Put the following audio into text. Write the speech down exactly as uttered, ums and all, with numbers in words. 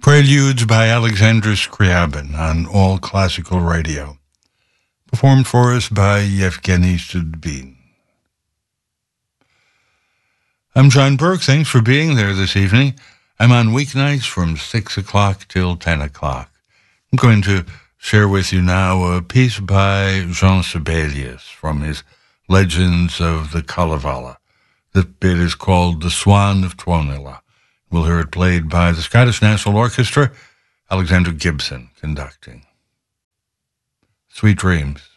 Preludes by Alexander Scriabin on All Classical Radio. Performed for us by Yevgeny Sudbin. I'm John Burke. Thanks for being there this evening. I'm on weeknights from six o'clock till ten o'clock. I'm going to share with you now a piece by Jean Sibelius from his Legends of the Kalevala. The bit is called The Swan of Tuonela. We'll hear it played by the Scottish National Orchestra, Alexander Gibson conducting. Sweet dreams.